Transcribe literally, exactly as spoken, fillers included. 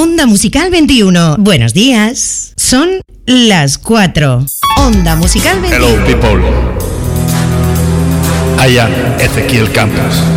Onda Musical veintiuno. Buenos días. Son las cuatro. Onda Musical veintiuno. Hello, people. I am Ezequiel Campos.